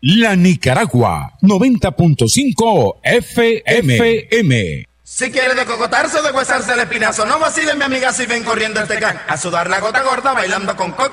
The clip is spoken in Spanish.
La Nicaragua, 90.5 FM. Si quiere decocotarse o deshuesarse el espinazo, no vacile mi amiga si ven corriendo este can. A sudar la gota gorda bailando con coco.